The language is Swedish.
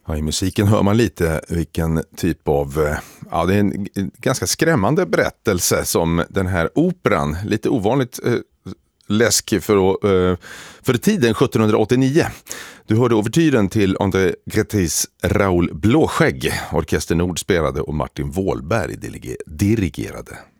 Ja, i musiken hör man lite vilken typ av, ja, det är en ganska skrämmande berättelse som den här operan, lite ovanligt läsk för tiden 1789. Du hörde overtyren till André Grettis Raoul Blåskägg, Orkester Nord spelade och Martin Wåhlberg dirigerade.